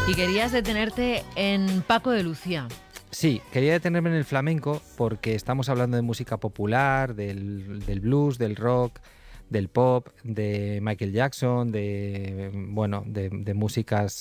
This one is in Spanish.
Y querías detenerte en Paco de Lucía. Sí, quería detenerme en el flamenco porque estamos hablando de música popular, del blues, del rock, del pop, de Michael Jackson, de músicas